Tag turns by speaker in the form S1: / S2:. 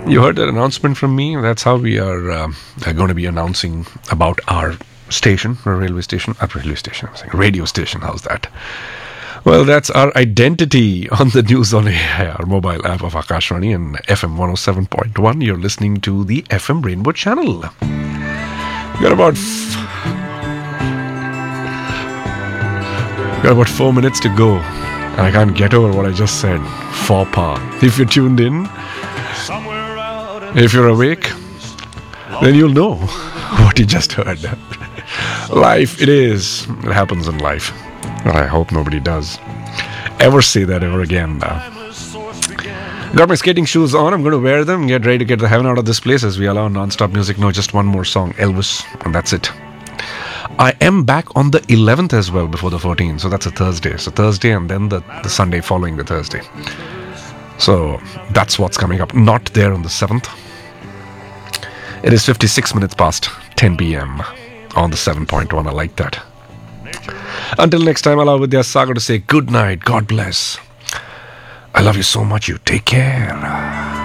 S1: You heard that announcement from me. That's how we are going to be announcing about our station, our railway station, I'm saying radio station. How's that? Well, that's our identity on the News on Air, our mobile app of Akashvani and FM 107.1. You're listening to the FM Rainbow channel. We got about 4 minutes to go, and I can't get over what I just said. Faux pas. If you're tuned in, if you're awake, then you'll know what you just heard. Life, it is. It happens in life. Well, I hope nobody does ever say that ever again. Got my skating shoes on. I'm going to wear them, get ready to get the heaven out of this place as we allow non-stop music. No, just one more song, Elvis, and that's it. I am back on the 11th as well, before the 14th. So that's a Thursday. So Thursday and then the Sunday following the Thursday. So that's what's coming up. Not there on the 7th. It is 56 minutes past 10 p.m. on the 7.1. I like that. Until next time, allow Vidya Sagar to say good night. God bless. I love you so much. You take care.